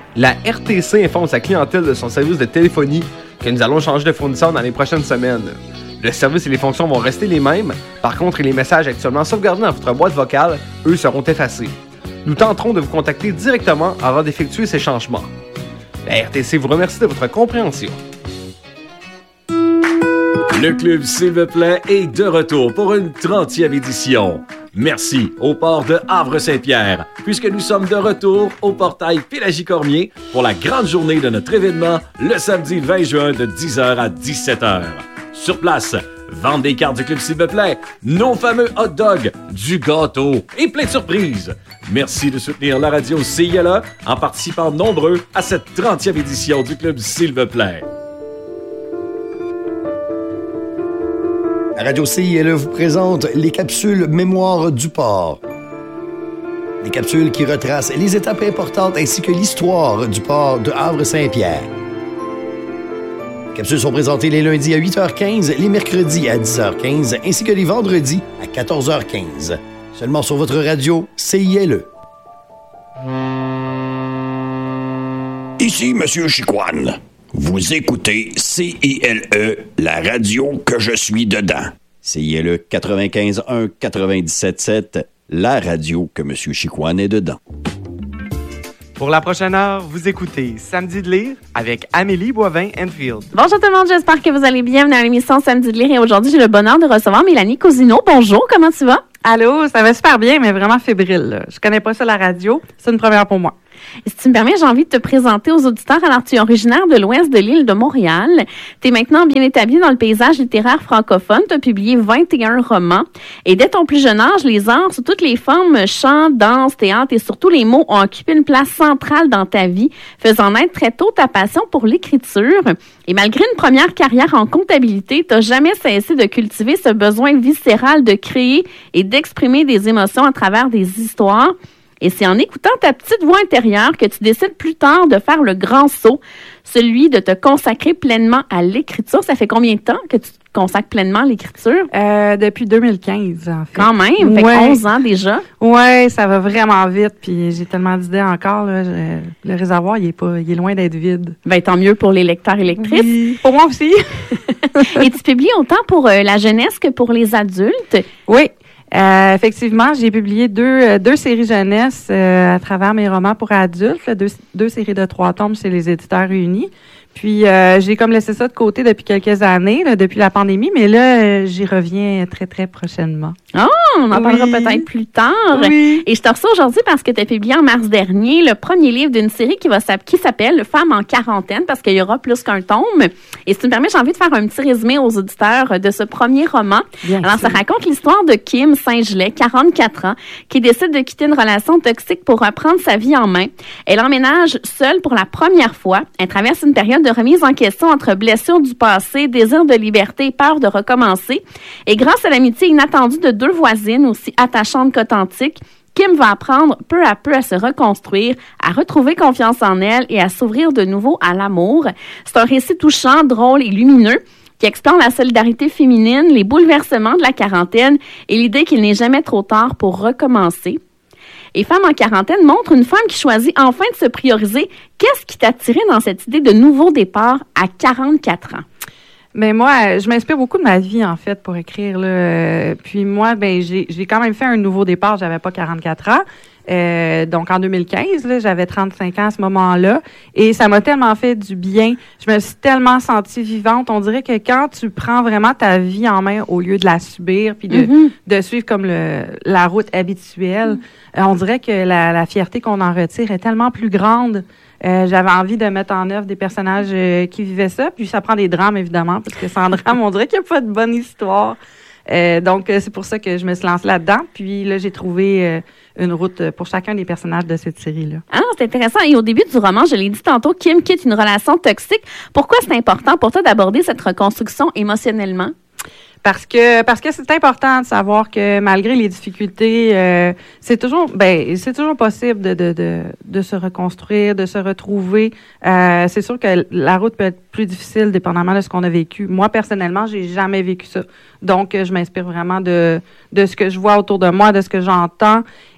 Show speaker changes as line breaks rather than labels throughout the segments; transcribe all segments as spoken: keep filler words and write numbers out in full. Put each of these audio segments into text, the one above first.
La R T C informe sa clientèle de son service de téléphonie que nous allons changer de fournisseur dans les prochaines semaines. Le service et les fonctions vont rester les mêmes, par contre les messages actuellement sauvegardés dans votre boîte vocale, eux, seront effacés. Nous tenterons de vous contacter directement avant d'effectuer ces changements. La R T C vous remercie de votre compréhension.
Le Club S'il vous plaît est de retour pour une trentième édition. Merci au port de Havre-Saint-Pierre, puisque nous sommes de retour au portail Pélagie-Cormier pour la grande journée de notre événement le samedi vingt juin de dix heures à dix-sept heures. Sur place, vente des cartes du Club S'il vous plaît, nos fameux hot dogs, du gâteau et plein de surprises. Merci de soutenir la radio C I L E en participant nombreux à cette trentième édition du Club S'il vous plaît.
La radio C I L E vous présente les capsules Mémoire du port. Des capsules qui retracent les étapes importantes ainsi que l'histoire du port de Havre-Saint-Pierre. Les capsules sont présentées les lundis à huit heures quinze, les mercredis à dix heures quinze ainsi que les vendredis à quatorze heures quinze. Seulement sur votre radio C I L E.
Ici Monsieur Chicoine. Vous écoutez C I L E, la radio que je suis dedans.
C I L E quatre-vingt-quinze un quatre-vingt-dix-sept sept, la radio que M. Chicoine est dedans.
Pour la prochaine heure, vous écoutez Samedi de lire avec Amélie Boivin-Enfield.
Bonjour tout le monde, j'espère que vous allez bien. Bienvenue à l'émission Samedi de lire et aujourd'hui, j'ai le bonheur de recevoir Mélanie Cousineau. Bonjour, comment tu vas?
Allô, ça va super bien, mais vraiment fébrile. Là. Je connais pas ça, la radio. C'est une première pour moi.
Et si tu me permets, j'ai envie de te présenter aux auditeurs. Alors, tu es originaire de l'ouest de l'île de Montréal. Tu es maintenant bien établi dans le paysage littéraire francophone. Tu as publié vingt et un romans. Et dès ton plus jeune âge, les arts sous toutes les formes, chant, danse, théâtre et surtout les mots ont occupé une place centrale dans ta vie, faisant naître très tôt ta passion pour l'écriture. Et malgré une première carrière en comptabilité, tu n'as jamais cessé de cultiver ce besoin viscéral de créer et d'exprimer des émotions à travers des histoires. Et c'est en écoutant ta petite voix intérieure que tu décides plus tard de faire le grand saut, celui de te consacrer pleinement à l'écriture. Ça fait combien de temps que tu te consacres pleinement à l'écriture?
Euh, depuis deux mille quinze, en fait.
Quand même, fait
ouais.
onze ans déjà.
Oui, ça va vraiment vite, puis j'ai tellement d'idées encore. Là, je, le réservoir, il est, pas, il est loin d'être vide.
Ben, tant mieux pour les lecteurs et lectrices.
Oui, pour moi aussi.
Et tu publies autant pour euh, la jeunesse que pour les adultes.
Oui. Euh, effectivement, j'ai publié deux, deux séries jeunesse euh, à travers mes romans pour adultes, là, deux, deux séries de trois tomes chez les éditeurs réunis. Puis, euh, j'ai comme laissé ça de côté depuis quelques années, là, depuis la pandémie, mais là, euh, j'y reviens très, très prochainement.
Oh, on en oui. parlera peut-être plus tard.
Oui.
Et je te reçois aujourd'hui parce que tu as publié en mars dernier le premier livre d'une série qui, va, qui s'appelle « Femmes en quarantaine » parce qu'il y aura plus qu'un tome. Et si tu me permets, j'ai envie de faire un petit résumé aux auditeurs de ce premier roman. Bien Alors, sûr. Ça raconte l'histoire de Kim Saint-Gelais, quarante-quatre ans, qui décide de quitter une relation toxique pour reprendre sa vie en main. Elle emménage seule pour la première fois. Elle traverse une période de remise en question entre blessures du passé, désir de liberté et peur de recommencer. Et grâce à l'amitié inattendue de deux voisines aussi attachantes qu'authentiques, Kim va apprendre peu à peu à se reconstruire, à retrouver confiance en elle et à s'ouvrir de nouveau à l'amour. C'est un récit touchant, drôle et lumineux qui explore la solidarité féminine, les bouleversements de la quarantaine et l'idée qu'il n'est jamais trop tard pour recommencer. Et Femmes en quarantaine montre une femme qui choisit enfin de se prioriser. Qu'est-ce qui t'a attiré dans cette idée de nouveau départ à quarante-quatre ans?
Ben moi, je m'inspire beaucoup de ma vie, en fait, pour écrire. Là. Puis moi, ben j'ai, j'ai quand même fait un nouveau départ. J'avais pas quarante-quatre ans. Euh, donc, en deux mille quinze, là, j'avais trente-cinq ans à ce moment-là. Et ça m'a tellement fait du bien. Je me suis tellement sentie vivante. On dirait que quand tu prends vraiment ta vie en main au lieu de la subir puis de, mm-hmm. de suivre comme le, la route habituelle, mm-hmm. euh, on dirait que la, la fierté qu'on en retire est tellement plus grande. Euh, j'avais envie de mettre en œuvre des personnages euh, qui vivaient ça. Puis ça prend des drames, évidemment, parce que sans drame, on dirait qu'il n'y a pas de bonne histoire. Euh, donc, euh, c'est pour ça que je me suis lancée là-dedans. Puis là, j'ai trouvé euh, une route pour chacun des personnages de cette série-là.
Ah, c'est intéressant. Et au début du roman, je l'ai dit tantôt, Kim quitte une relation toxique. Pourquoi c'est important pour toi d'aborder cette reconstruction émotionnellement?
Parce que parce que c'est important de savoir que malgré les difficultés, euh, c'est toujours ben c'est toujours possible de de de de se reconstruire, de se retrouver. Euh, c'est sûr que la route peut être plus difficile dépendamment de ce qu'on a vécu. Moi personnellement, j'ai jamais vécu ça. Donc je m'inspire vraiment de de ce que je vois autour de moi, de ce que j'entends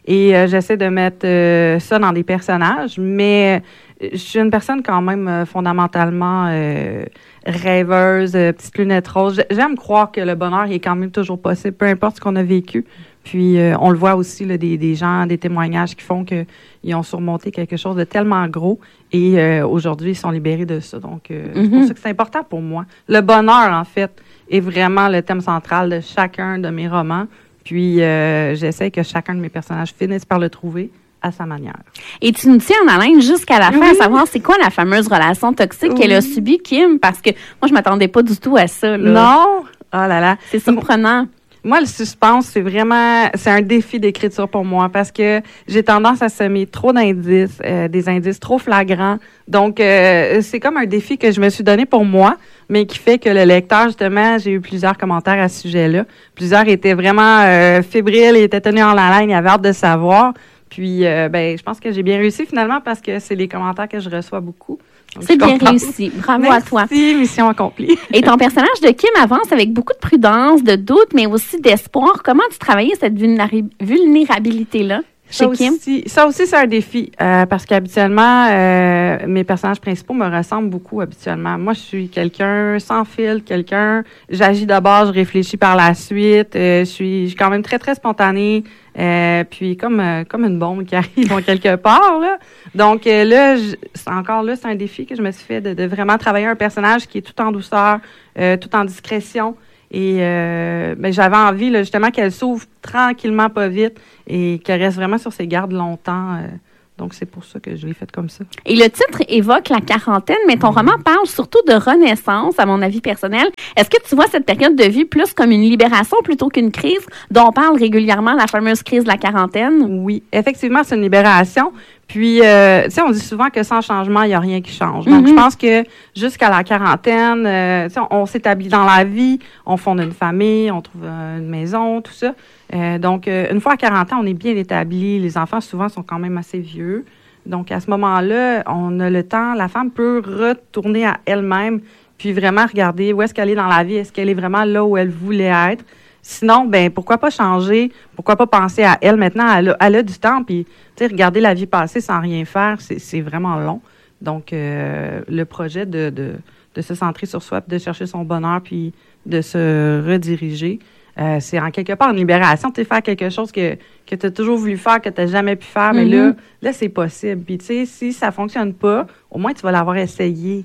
Et euh, j'essaie de mettre euh, ça dans des personnages, mais euh, je suis une personne quand même euh, fondamentalement euh, rêveuse, euh, petite lunette rose. J'aime croire que le bonheur il est quand même toujours possible, peu importe ce qu'on a vécu. Puis euh, on le voit aussi là, des, des gens, des témoignages qui font qu'ils ont surmonté quelque chose de tellement gros et euh, aujourd'hui ils sont libérés de ça. Donc euh, mm-hmm. c'est pour ça que c'est important pour moi. Le bonheur en fait est vraiment le thème central de chacun de mes romans. Puis, euh, j'essaie que chacun de mes personnages finisse par le trouver à sa manière.
Et tu nous tiens en haleine jusqu'à la fin
oui.
à savoir c'est quoi la fameuse relation toxique oui. qu'elle a subie, Kim, parce que moi, je m'attendais pas du tout à ça. Là.
Non! Oh là là!
C'est surprenant.
Moi, le suspense, c'est vraiment... C'est un défi d'écriture pour moi parce que j'ai tendance à semer trop d'indices, euh, des indices trop flagrants. Donc, euh, c'est comme un défi que je me suis donné pour moi, mais qui fait que le lecteur, justement, j'ai eu plusieurs commentaires à ce sujet-là. Plusieurs étaient vraiment euh, fébriles, ils étaient tenus en haleine, ils avaient hâte de savoir. Puis, euh, ben, je pense que j'ai bien réussi finalement parce que c'est les commentaires que je reçois beaucoup. Donc,
c'est bien réussi. Bravo
Merci,
à toi.
Merci, mission accomplie.
Et ton personnage de Kim avance avec beaucoup de prudence, de doute, mais aussi d'espoir. Comment tu travaillais cette vulnéra- vulnérabilité-là chez
ça
Kim?
Aussi, ça aussi, c'est un défi euh, parce qu'habituellement, euh, mes personnages principaux me ressemblent beaucoup habituellement. Moi, je suis quelqu'un sans fil, quelqu'un... J'agis d'abord, je réfléchis par la suite. Euh, je, suis, je suis quand même très, très spontanée. Euh, puis comme euh, comme une bombe qui arrive en quelque part là. Donc euh, là, je, c'est encore là, c'est un défi que je me suis fait de, de vraiment travailler un personnage qui est tout en douceur, euh, tout en discrétion. Et euh, ben, j'avais envie là, justement qu'elle s'ouvre tranquillement, pas vite, et qu'elle reste vraiment sur ses gardes longtemps. Euh, donc c'est pour ça que je l'ai faite comme ça.
Et le titre évoque la quarantaine, mais ton roman parle surtout de renaissance, à mon avis personnel. Est-ce que tu vois cette période de vie plus comme une libération plutôt qu'une crise dont on parle régulièrement, la fameuse crise de la quarantaine?
Oui, effectivement, c'est une libération. Puis, euh, tu sais, on dit souvent que sans changement, il n'y a rien qui change. Donc, mm-hmm. je pense que jusqu'à la quarantaine, euh, tu sais, on, on s'établit dans la vie, on fonde une famille, on trouve une maison, tout ça. Euh, donc, euh, une fois à quarante ans, on est bien établi. Les enfants, souvent, sont quand même assez vieux. Donc, à ce moment-là, on a le temps. La femme peut retourner à elle-même puis vraiment regarder où est-ce qu'elle est dans la vie. Est-ce qu'elle est vraiment là où elle voulait être? Sinon, ben pourquoi pas changer? Pourquoi pas penser à elle maintenant? Elle a, elle a du temps, puis tu sais, regarder la vie passer sans rien faire, c'est, c'est vraiment long. Donc, euh, le projet de, de, de se centrer sur soi, de chercher son bonheur, puis de se rediriger, euh, c'est en quelque part une libération. Tu sais, faire quelque chose que, que tu as toujours voulu faire, que tu n'as jamais pu faire, mm-hmm. mais là, là, c'est possible. Puis tu sais, si ça fonctionne pas, au moins, tu vas l'avoir essayé.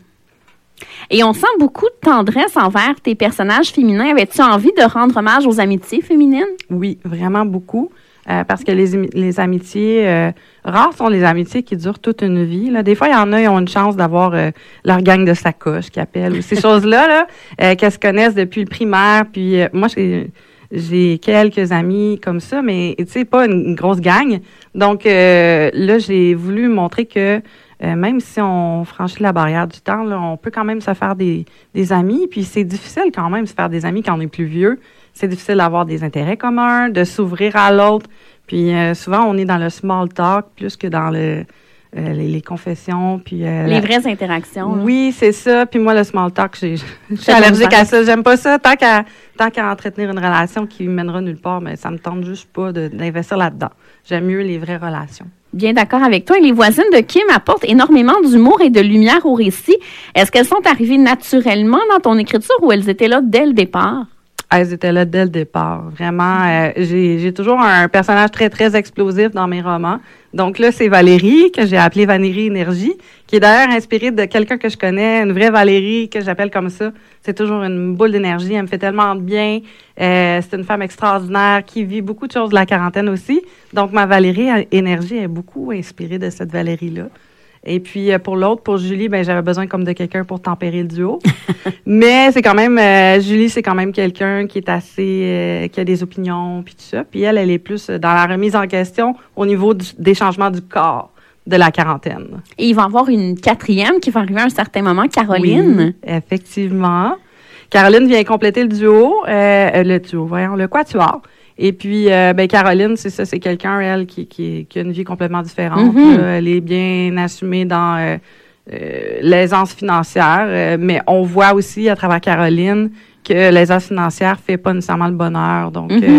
Et on sent beaucoup de tendresse envers tes personnages féminins. Avais-tu envie de rendre hommage aux amitiés féminines?
Oui, vraiment beaucoup. Euh, parce que les, les amitiés, euh, rares sont les amitiés qui durent toute une vie. Là. Des fois, il y en a qui ont une chance d'avoir euh, leur gang de sacoche qui appellent, ou ces choses-là, là, euh, qu'elles se connaissent depuis le primaire. Puis euh, moi, j'ai, j'ai quelques amis comme ça, mais tu sais, pas une, une grosse gang. Donc euh, là, j'ai voulu montrer que Euh, même si on franchit la barrière du temps, là, on peut quand même se faire des, des amis. Puis c'est difficile quand même de se faire des amis quand on est plus vieux. C'est difficile d'avoir des intérêts communs, de s'ouvrir à l'autre. Puis euh, souvent, on est dans le small talk plus que dans le euh, les, les confessions. Puis, euh,
les
la...
vraies interactions. Là.
Oui, c'est ça. Puis moi, le small talk, j'ai, je suis allergique à ça. J'aime pas ça. Tant qu'à, tant qu'à entretenir une relation qui mènera nulle part, mais ça me tente juste pas de, d'investir là-dedans. J'aime mieux les vraies relations.
Bien d'accord avec toi. Et les voisines de Kim apportent énormément d'humour et de lumière au récit. Est-ce qu'elles sont arrivées naturellement dans ton écriture ou elles étaient là dès le départ?
Elles étaient là dès le départ. Vraiment, euh, j'ai, j'ai toujours un personnage très, très explosif dans mes romans. Donc là, c'est Valérie, que j'ai appelée Valérie Énergie, qui est d'ailleurs inspirée de quelqu'un que je connais, une vraie Valérie, que j'appelle comme ça. C'est toujours une boule d'énergie. Elle me fait tellement de bien. Euh, c'est une femme extraordinaire qui vit beaucoup de choses de la quarantaine aussi. Donc, ma Valérie Énergie est beaucoup inspirée de cette Valérie-là. Et puis, pour l'autre, pour Julie, ben j'avais besoin comme de quelqu'un pour tempérer le duo. Mais c'est quand même, euh, Julie, c'est quand même quelqu'un qui est assez, euh, qui a des opinions, puis tout ça. Puis elle, elle est plus dans la remise en question au niveau du, des changements du corps de la quarantaine.
Et il va y avoir une quatrième qui va arriver à un certain moment, Caroline.
Oui, effectivement. Caroline vient compléter le duo, euh, le duo, voyons, le quatuor. Et puis, euh, ben Caroline, c'est ça, c'est quelqu'un, elle, qui, qui, qui a une vie complètement différente. Mm-hmm. Là. Elle est bien assumée dans euh, euh, l'aisance financière, euh, mais on voit aussi à travers Caroline que l'aisance financière fait pas nécessairement le bonheur. Donc, mm-hmm. euh,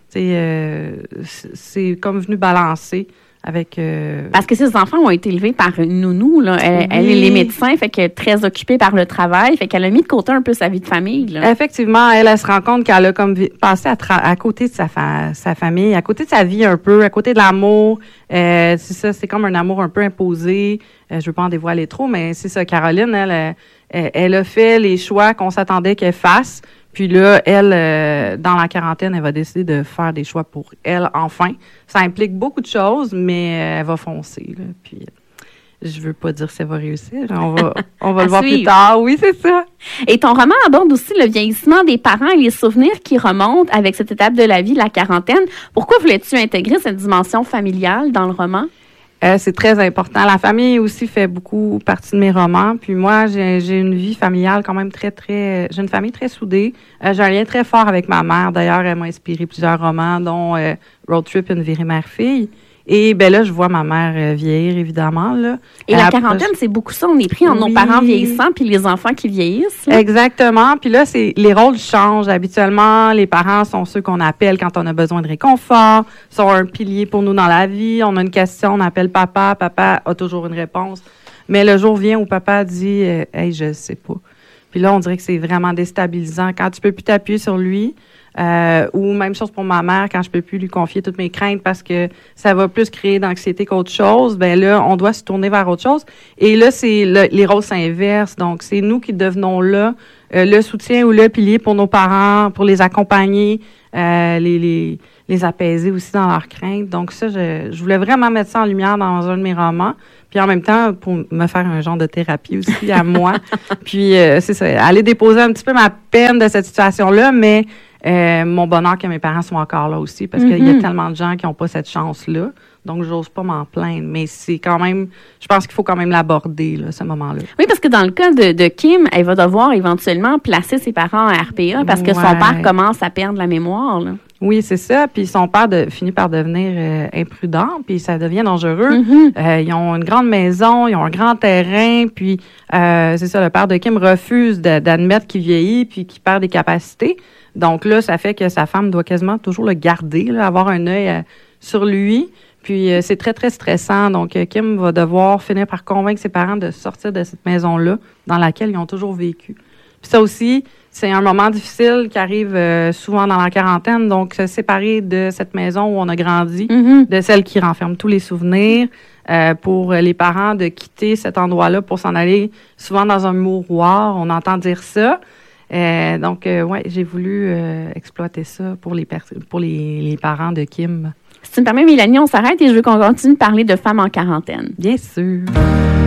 Euh, c'est comme venu balancer avec... Euh...
Parce que ces enfants ont été élevés par une nounou. Là. Elle, oui. elle est les médecins, fait qu'elle est très occupée par le travail, fait qu'elle a mis de côté un peu sa vie de famille. Là.
Effectivement, elle, elle se rend compte qu'elle a comme vi- passé à, tra- à côté de sa, fa- sa famille, à côté de sa vie un peu, à côté de l'amour. Euh, c'est ça, c'est comme un amour un peu imposé. Euh, je veux pas en dévoiler trop, mais c'est ça. Caroline, elle, elle, elle a fait les choix qu'on s'attendait qu'elle fasse. Puis là, elle, euh, dans la quarantaine, elle va décider de faire des choix pour elle, enfin. Ça implique beaucoup de choses, mais euh, elle va foncer. Là. Puis, euh, je veux pas dire si elle va réussir. On va, on va le voir
suivre.
plus tard. Oui, c'est ça.
Et ton roman aborde aussi le vieillissement des parents et les souvenirs qui remontent avec cette étape de la vie, la quarantaine. Pourquoi voulais-tu intégrer cette dimension familiale dans le roman?
Euh, c'est très important. La famille aussi fait beaucoup partie de mes romans. Puis moi, j'ai, j'ai une vie familiale quand même très, très... J'ai une famille très soudée. Euh, j'ai un lien très fort avec ma mère. D'ailleurs, elle m'a inspiré plusieurs romans, dont euh, Road Trip, une virée mère-fille. Et ben là, je vois ma mère euh, vieillir, évidemment. Là.
Et
euh,
la
après,
quarantaine, c'est beaucoup ça. On est pris en
oui.
nos parents vieillissants puis les enfants qui vieillissent. Là.
Exactement. Puis là, c'est les rôles changent. Habituellement, les parents sont ceux qu'on appelle quand on a besoin de réconfort, sont un pilier pour nous dans la vie. On a une question, on appelle papa. Papa a toujours une réponse. Mais le jour vient où papa dit euh, « Hey, je sais pas ». Puis là, on dirait que c'est vraiment déstabilisant. Quand tu peux plus t'appuyer sur lui, Euh, ou même chose pour ma mère, quand je peux plus lui confier toutes mes craintes parce que ça va plus créer d'anxiété qu'autre chose, ben là, on doit se tourner vers autre chose. Et là, c'est le, les rôles s'inversent. Donc, c'est nous qui devenons là, euh, le soutien ou le pilier pour nos parents, pour les accompagner, euh, les, les, les apaiser aussi dans leurs craintes. Donc, ça, je, je voulais vraiment mettre ça en lumière dans un de mes romans. Puis en même temps, pour me faire un genre de thérapie aussi à moi. Puis, euh, c'est ça, aller déposer un petit peu ma peine de cette situation-là, mais Euh, mon bonheur que mes parents sont encore là aussi parce mm-hmm. qu'il y a tellement de gens qui n'ont pas cette chance-là. Donc, j'ose pas m'en plaindre. Mais c'est quand même... Je pense qu'il faut quand même l'aborder, là, ce moment-là.
Oui, parce que dans le cas de, de Kim, elle va devoir éventuellement placer ses parents en R P A parce que ouais. son père commence à perdre la mémoire, là.
Oui, c'est ça. Puis son père de, finit par devenir euh, imprudent, puis ça devient dangereux.
Mm-hmm.
Euh, ils ont une grande maison, ils ont un grand terrain, puis euh, c'est ça, le père de Kim refuse de, d'admettre qu'il vieillit puis qu'il perd des capacités. Donc là, ça fait que sa femme doit quasiment toujours le garder, là, avoir un œil euh, sur lui. Puis euh, c'est très, très stressant. Donc, euh, Kim va devoir finir par convaincre ses parents de sortir de cette maison-là dans laquelle ils ont toujours vécu. Puis ça aussi, c'est un moment difficile qui arrive euh, souvent dans la quarantaine. Donc, se séparer de cette maison où on a grandi,
mm-hmm.
de celle qui renferme tous les souvenirs, euh, pour les parents de quitter cet endroit-là pour s'en aller souvent dans un mouroir. On entend dire ça. Euh, donc, euh, ouais, j'ai voulu euh, exploiter ça pour les, pers- pour les, les parents de Kim.
Si tu me permets, Mélanie, on s'arrête et je veux qu'on continue de parler de femmes en quarantaine.
Bien sûr.